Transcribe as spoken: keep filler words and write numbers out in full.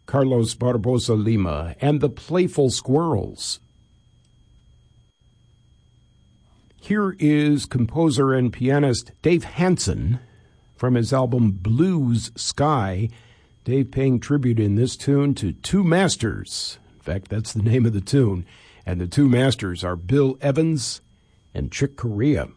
Carlos Barbosa Lima and the Playful Squirrels. Here is composer and pianist Dave Hansen from his album Blues Sky. Dave paying tribute in this tune to two masters. In fact, that's the name of the tune. And the two masters are Bill Evans and Chick Corea.